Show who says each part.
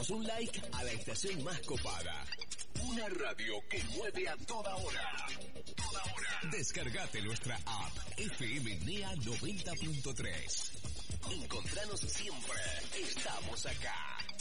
Speaker 1: Damos un like a la estación más copada. Una radio que mueve a toda hora. Toda hora. Descargate nuestra app FM NEA 90.3. Encontranos siempre. Estamos acá.